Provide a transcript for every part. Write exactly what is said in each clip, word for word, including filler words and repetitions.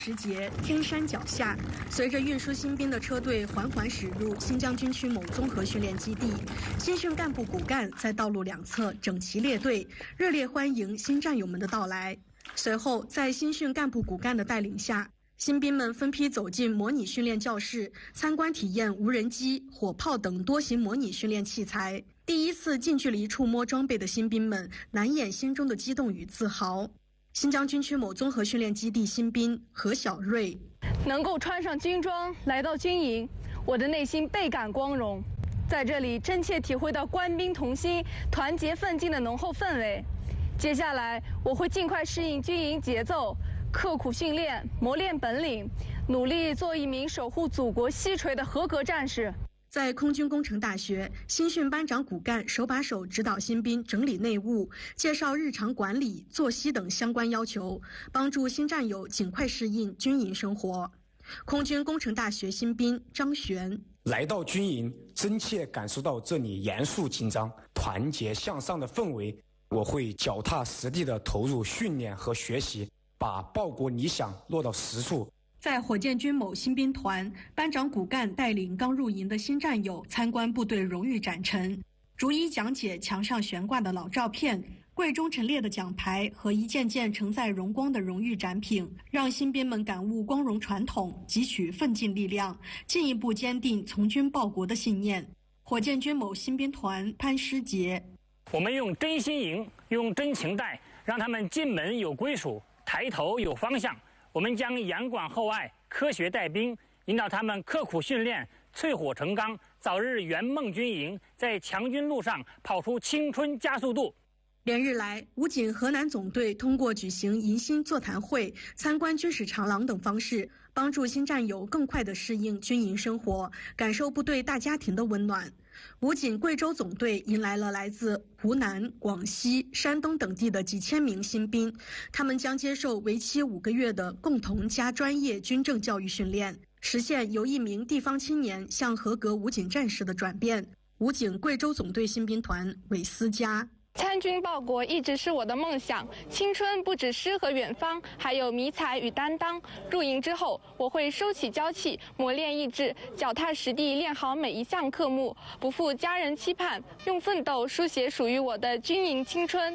时节，天山脚下，随着运输新兵的车队缓缓驶入新疆军区某综合训练基地，新训干部骨干在道路两侧整齐列队，热烈欢迎新战友们的到来。随后，在新训干部骨干的带领下，新兵们分批走进模拟训练教室，参观体验无人机、火炮等多型模拟训练器材。第一次近距离触摸装备的新兵们难掩心中的激动与自豪。新疆军区某综合训练基地新兵何小瑞， 能够穿上军装来到军营，我的内心倍感光荣，在这里真切体会到官兵同心、团结奋进的浓厚氛围。接下来我会尽快适应军营节奏，刻苦训练，磨练本领，努力做一名守护祖国西陲的合格战士。 在空军工程大学，新训班长骨干手把手指导新兵整理内务，介绍日常管理、作息等相关要求，帮助新战友尽快适应军营生活。空军工程大学新兵张璇， 来到军营，真切感受到这里严肃紧张、团结向上的氛围。我会脚踏实地地投入训练和学习，把报国理想落到实处。 在火箭军某新兵团，班长骨干带领刚入营的新战友参观部队荣誉展陈，逐一讲解墙上悬挂的老照片、柜中陈列的奖牌和一件件承载荣光的荣誉展品，让新兵们感悟光荣传统，汲取奋进力量，进一步坚定从军报国的信念。火箭军某新兵团潘诗杰， 我们用真心营，用真情带，让他们进门有归属，抬头有方向。我们将严管厚爱，科学带兵，引导他们刻苦训练，淬火成钢，早日圆梦军营，在强军路上跑出青春加速度。 连日来，武警河南总队通过举行迎新座谈会、参观军事长廊等方式，帮助新战友更快地适应军营生活，感受部队大家庭的温暖。武警贵州总队迎来了来自湖南、广西、山东等地的几千名新兵，他们将接受为期五个月的共同加专业军政教育训练，实现由一名地方青年向合格武警战士的转变。武警贵州总队新兵团韦思佳， 参军报国一直是我的梦想，青春不止诗和远方，还有迷彩与担当。入营之后，我会收起娇气，磨练意志，脚踏实地练好每一项科目，不负家人期盼，用奋斗书写属于我的军营青春。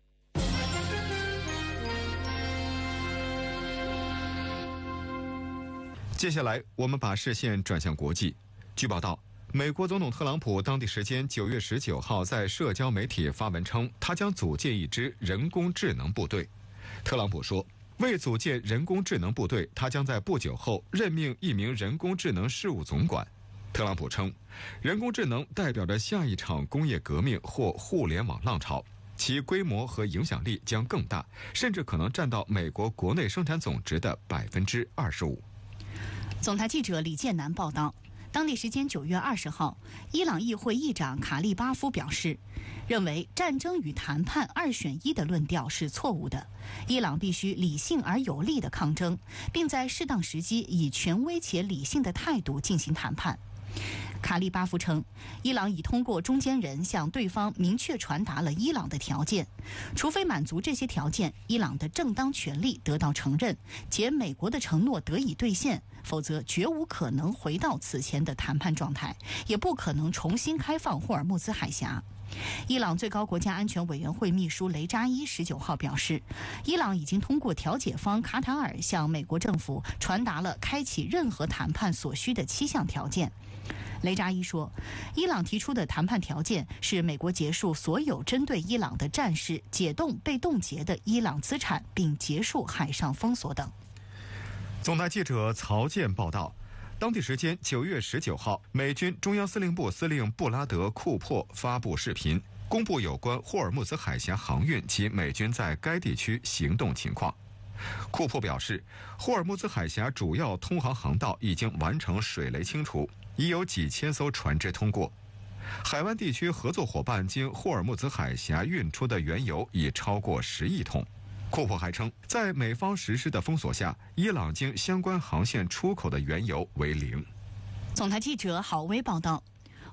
接下来，我们把视线转向国际。据报道，美国总统特朗普当地时间九月十九号在社交媒体发文称，他将组建一支人工智能部队。特朗普说，为组建人工智能部队，他将在不久后任命一名人工智能事务总管。特朗普称，人工智能代表着下一场工业革命或互联网浪潮，其规模和影响力将更大，甚至可能占到美国国内生产总值的百分之二十五。 总台记者李建南报道。当地时间九月二十号，伊朗议会议长卡利巴夫表示，认为战争与谈判二选一的论调是错误的，伊朗必须理性而有力的抗争，并在适当时机以权威且理性的态度进行谈判。卡利巴夫称，伊朗已通过中间人向对方明确传达了伊朗的条件，除非满足这些条件，伊朗的正当权利得到承认，且美国的承诺得以兑现，否则绝无可能回到此前的谈判状态，也不可能重新开放霍尔木兹海峡。伊朗最高国家安全委员会秘书雷扎伊十九号表示，伊朗已经通过调解方卡塔尔向美国政府传达了开启任何谈判所需的七项条件。雷扎伊说，伊朗提出的谈判条件是美国结束所有针对伊朗的战事，解冻被冻结的伊朗资产，并结束海上封锁等。 总台记者曹健报道，当地时间九月十九号，美军中央司令部司令布拉德·库珀发布视频，公布有关霍尔木兹海峡航运及美军在该地区行动情况。库珀表示，霍尔木兹海峡主要通航航道已经完成水雷清除，已有几千艘船只通过。海湾地区合作伙伴经霍尔木兹海峡运出的原油已超过十亿桶。库珀还称，在美方实施的封锁下，伊朗经相关航线出口的原油为零。 总台记者郝威报道，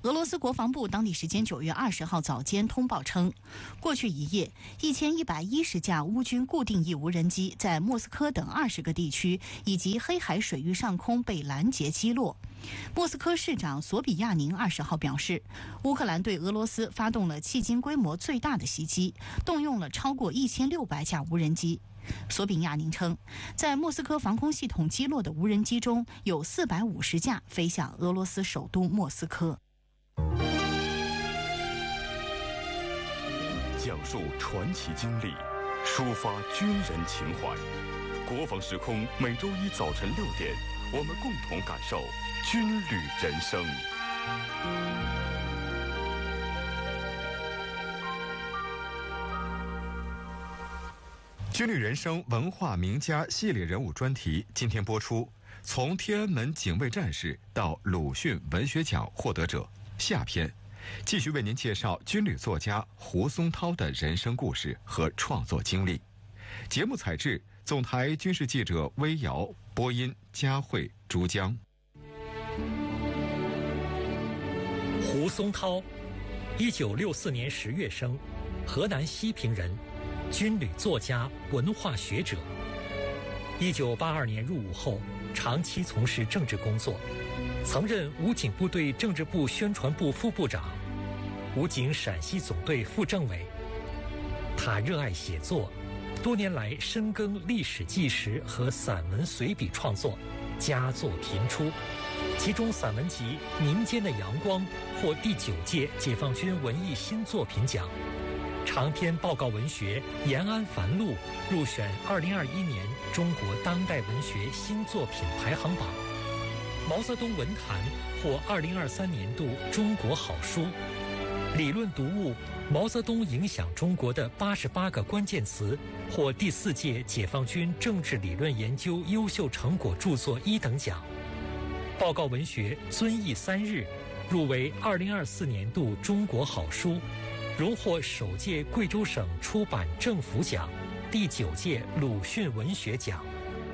俄罗斯国防部当地时间九月二十号早间通报称，过去一夜，一千一百一十架乌军固定翼无人机在莫斯科等二十个地区以及黑海水域上空被拦截击落。莫斯科市长索比亚宁二十号表示，乌克兰对俄罗斯发动了迄今规模最大的袭击，动用了超过一千六百架无人机。索比亚宁称，在莫斯科防空系统击落的无人机中有四百五十架飞向俄罗斯首都莫斯科。 讲述传奇经历，抒发军人情怀。国防时空每周一早晨六点，我们共同感受军旅人生。 军旅人生文化名家系列人物专题今天播出，从天安门警卫战士到鲁迅文学奖获得者下篇，继续为您介绍军旅作家胡松涛的人生故事和创作经历。节目采制总台军事记者微瑶，播音佳慧、珠江。 胡松涛，一九六四年十月生，河南西平人，军旅作家、文化学者。一九八二年入伍后，长期从事政治工作，曾任武警部队政治部宣传部副部长、武警陕西总队副政委。他热爱写作，多年来深耕历史纪实和散文随笔创作，佳作频出。其中散文集《民间的阳光》获第九届解放军文艺新作品奖，长篇报告文学《延安繁露》入选二零二一年中国当代文学新作品排行榜。毛泽东文坛获二零二三年度中国好书。理论读物《毛泽东影响中国的八十八个关键词》获第四届解放军政治理论研究优秀成果著作一等奖。报告文学《遵义三日》入围二零二四年度中国好书，荣获首届贵州省出版政府奖、第九届鲁迅文学奖。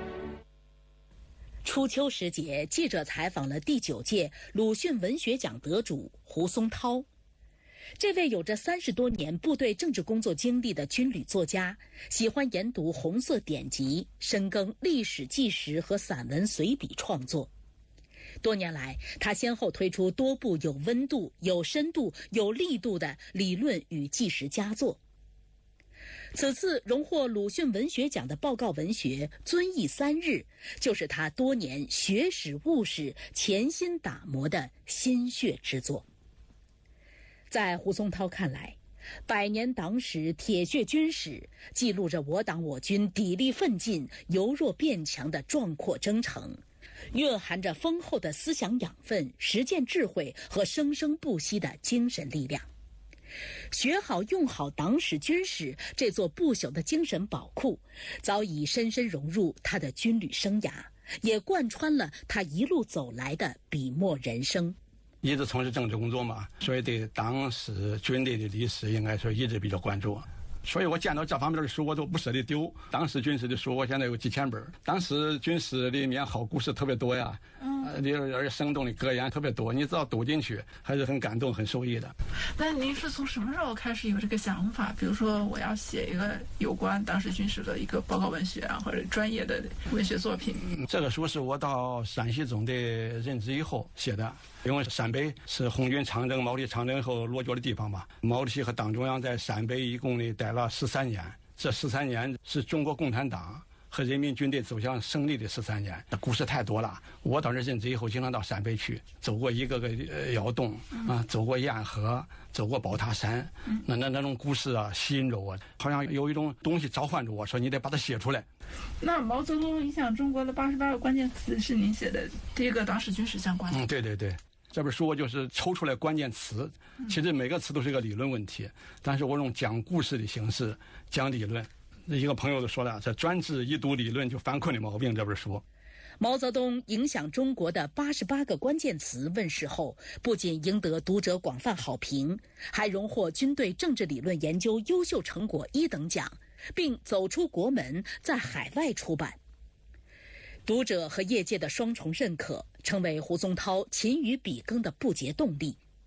初秋时节，记者采访了第九届鲁迅文学奖得主胡松涛。这位有着三十多年部队政治工作经历的军旅作家，喜欢研读红色典籍，深耕历史纪实和散文随笔创作。多年来，他先后推出多部有温度、有深度、有力度的理论与纪实佳作。此次荣获鲁迅文学奖的报告文学《遵义三日》，就是他多年学史务史、潜心打磨的心血之作。在胡松涛看来，百年党史、铁血军史记录着我党我军砥砺奋进、由弱变强的壮阔征程，蕴含着丰厚的思想养分、实践智慧和生生不息的精神力量。学好用好党史军史这座不朽的精神宝库，早已深深融入他的军旅生涯，也贯穿了他一路走来的笔墨人生。 一直从事政治工作嘛，所以对党史、军队的历史应该说一直比较关注。所以我见到这方面的书我都不舍得丢。党史军史的书我现在有几千本，党史军史里面好故事特别多呀，嗯，而且生动的格言特别多，你只要读进去还是很感动很受益的。 那您是从什么时候开始有这个想法，比如说我要写一个有关党史军史的一个报告文学啊，或者专业的文学作品？ 这个书是我到陕西总队任职以后写的，因为陕北是红军长征、毛主席长征后落脚的地方嘛。毛主席和党中央在陕北一共呢待了十三年，这十三年是中国共产党和人民军队走向胜利的十三年。这故事太多了，我当时任职以后经常到陕北去，走过一个个窑洞啊，走过堰河，走过宝塔山，那那那种故事啊吸引着我，好像有一种东西召唤着我，说你得把它写出来。 那毛泽东影响中国的八十八个关键词是您写的第一个党史军史相关的？ 嗯，对对对。这本书我就是抽出来关键词，其实每个词都是一个理论问题，但是我用讲故事的形式讲理论。一个朋友就说了，这专治一读理论就犯困的毛病。这本书毛泽东影响中国的八十八个关键词问世后，不仅赢得读者广泛好评，还荣获军队政治理论研究优秀成果一等奖，并走出国门，在海外出版。读者和业界的双重认可，成为胡松涛勤于笔耕的不竭动力。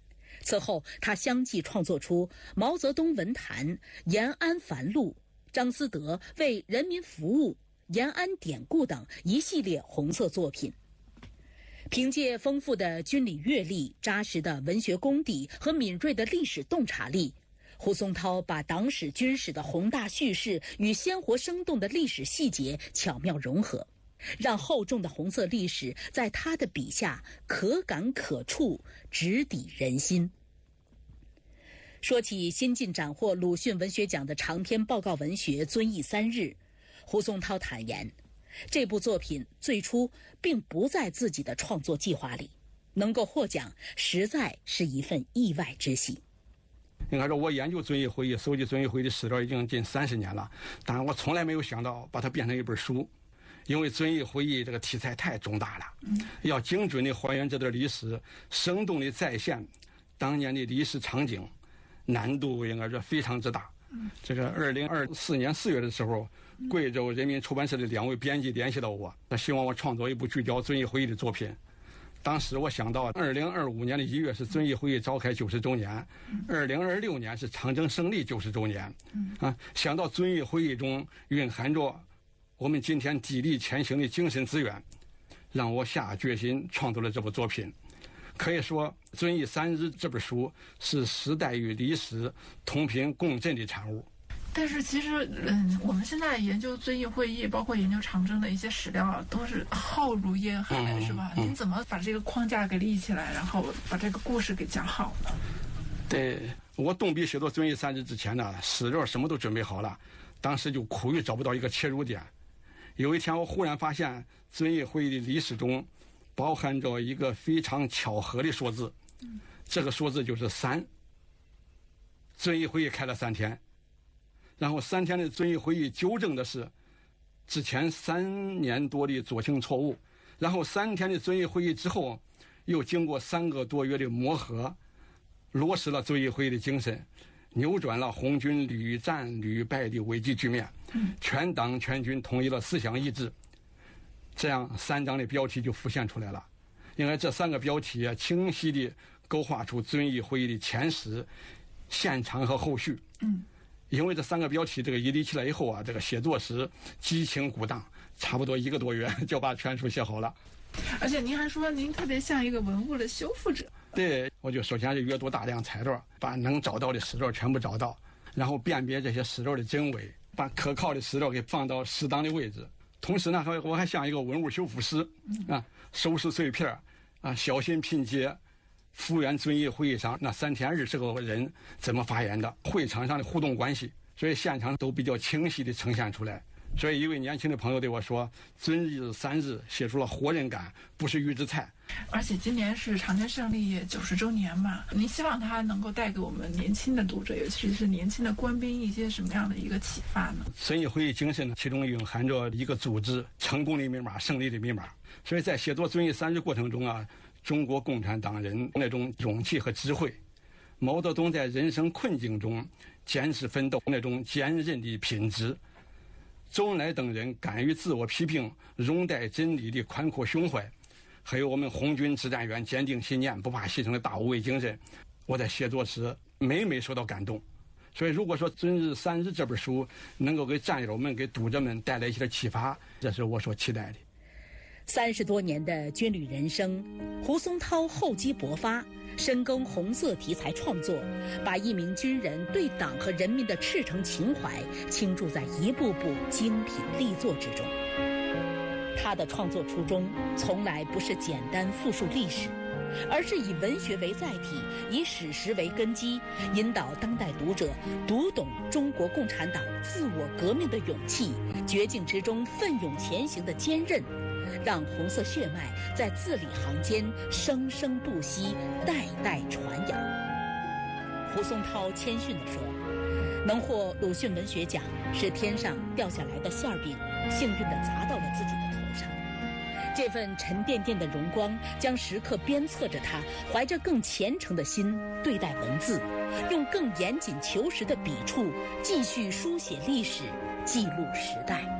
此后，他相继创作出《毛泽东文坛》《延安繁录》《张思德为人民服务》《延安典故》等一系列红色作品。凭借丰富的军旅阅历、扎实的文学功底和敏锐的历史洞察力，胡松涛把党史、军史的宏大叙事与鲜活生动的历史细节巧妙融合，让厚重的红色历史在他的笔下可感可触，直抵人心。说起新晋斩获鲁迅文学奖的长篇报告文学《遵义三日》，胡松涛坦言，这部作品最初并不在自己的创作计划里，能够获奖实在是一份意外之喜。 应该说，我研究遵义会议、搜集遵义会议的史料已经近三十年了，但是我从来没有想到把它变成一本书，因为遵义会议这个题材太重大了，要精准地还原这段历史，生动地再现当年的历史场景，难度应该是非常之大。这个二零二四年四月的时候，贵州人民出版社的两位编辑联系到我，他希望我创作一部聚焦遵义会议的作品。当时我想到，二零二五年的一月是遵义会议召开九十周年，二零二六年是长征胜利九十周年，啊，想到遵义会议中蕴含着我们今天砥砺前行的精神资源，让我下决心创作了这部作品。可以说，《遵义三日》这本书是时代与历史同频共振的产物。 但是其实，嗯，我们现在研究遵义会议，包括研究长征的一些史料啊，都是浩如烟海，嗯、是吧？嗯、您怎么把这个框架给立起来，然后把这个故事给讲好呢？ 对，我动笔写作《遵义三日》之前呢，史料什么都准备好了，当时就苦于找不到一个切入点。有一天，我忽然发现遵义会议的历史中包含着一个非常巧合的数字，嗯、这个数字就是三。遵义会议开了三天。然后三天的遵义会议纠正的是之前三年多的左倾错误，然后三天的遵义会议之后，又经过三个多月的磨合，落实了遵义会议的精神，扭转了红军屡战屡败的危机局面，全党全军统一了思想意志。这样三章的标题就浮现出来了。因为这三个标题啊，清晰地勾画出遵义会议的前史、现场和后续。嗯。因为这三个标题，这个一立起来以后啊，这个写作时激情鼓荡，差不多一个多月就把全书写好了。 而且您还说您特别像一个文物的修复者。 对，我就首先是阅读大量材料，把能找到的史料全部找到，然后辨别这些史料的真伪，把可靠的史料给放到适当的位置。同时呢，我还像一个文物修复师啊，收拾碎片啊，小心拼接。复原遵义会议上那三天二十个人怎么发言的，会场上的互动关系，所以现场都比较清晰地呈现出来。所以一位年轻的朋友对我说，遵义三日写出了活人感，不是预制菜。 而且今年是长征胜利九十周年嘛，您希望它能够带给我们年轻的读者，尤其是年轻的官兵一些什么样的一个启发呢？ 遵义会议精神其中蕴含着一个组织成功的密码、胜利的密码。所以在写作遵义三日过程中啊，中国共产党人那种勇气和智慧，毛泽东在人生困境中坚持奋斗那种坚韧的品质，周恩来等人敢于自我批评、容待真理的宽阔胸怀，还有我们红军指战员坚定信念、不怕牺牲的大无畏精神，我在写作时每每受到感动。所以如果说《遵义三日》这本书能够给战友们、给读者们带来一些启发，这是我所期待的。 三十多年的军旅人生，胡松涛厚积薄发，深耕红色题材创作，把一名军人对党和人民的赤诚情怀倾注在一部部精品力作之中。他的创作初衷从来不是简单复述历史，而是以文学为载体，以史实为根基，引导当代读者读懂中国共产党自我革命的勇气，绝境之中奋勇前行的坚韧，让红色血脉在字里行间生生不息，代代传扬。胡松涛谦逊地说，能获鲁迅文学奖是天上掉下来的馅饼，幸运地砸到了自己的头上。这份沉甸甸的荣光将时刻鞭策着他，怀着更虔诚的心对待文字，用更严谨求实的笔触继续书写历史，记录时代。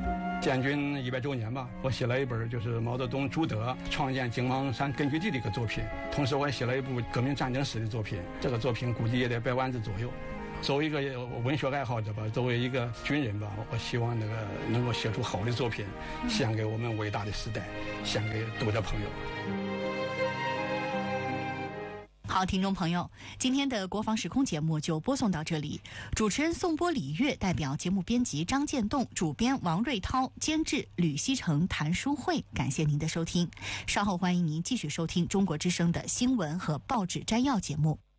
建军一百周年吧，我写了一本就是毛泽东朱德创建井冈山根据地的一个作品，同时我也写了一部革命战争史的作品，这个作品估计也得百万字左右。作为一个文学爱好者吧，作为一个军人吧，我希望那个能够写出好的作品，献给我们伟大的时代，献给读者朋友。 好，听众朋友，今天的国防时空节目就播送到这里。主持人宋波、李月，代表节目编辑张建栋，主编王瑞涛，监制吕希成、谭淑慧。感谢您的收听，稍后欢迎您继续收听中国之声的新闻和报纸摘要节目。